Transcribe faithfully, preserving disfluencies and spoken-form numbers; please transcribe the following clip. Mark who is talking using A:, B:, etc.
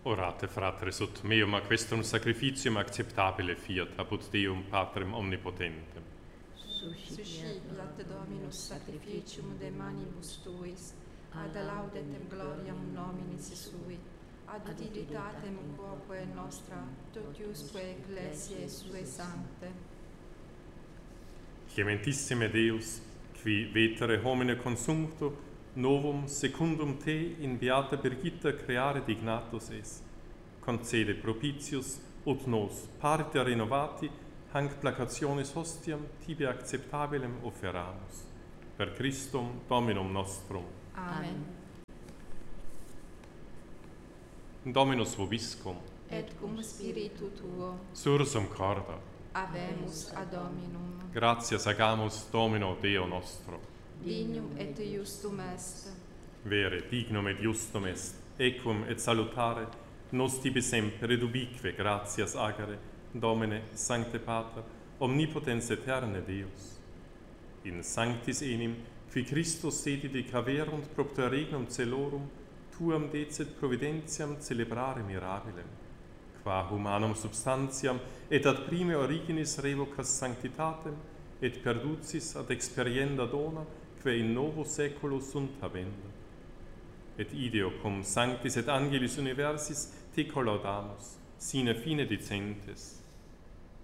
A: Orate, fratres, ut meum a questum sacrificium acceptabile fiat, apud Deum Patrem omnipotentem.
B: Suscipiat Dominus sacrificium de manibus tuis, ad laudetem gloriam nominis sui, ad utilitatem quoque nostra, totiusque ecclesiae sue sancte.
A: Clementissime Deus, qui vetere homine consumto, novum secundum te in beata Birgitta creare dignatus es. Concede propitius, ut nos, parte renovati, hanc placationis hostiam tibi acceptabilem offeramus. Per Christum Dominum nostrum.
B: Amen.
A: Dominus vobiscum.
B: Et cum spiritu tuo,
A: Sursum corda.
B: habemus ad Dominum.
A: Gratias agamus Domino Deo nostro.
B: Dignum et justum est.
A: Vere, dignum et justum est, equum et salutare, nos tibi semper et ubique gratias agere, Domine, Sancte Pater, omnipotens aeterne Deus. In sanctis enim, qui Christus sedit caverunt propter regnum celorum, tuam decet providentiam celebrare mirabilem, qua humanum substantiam et ad prime originis revocas sanctitatem, et perducis ad experienda dona, quae in novo saeculo sunt habenda. Et ideo cum sanctis et angelis universis te collaudamus, sine fine dicentes.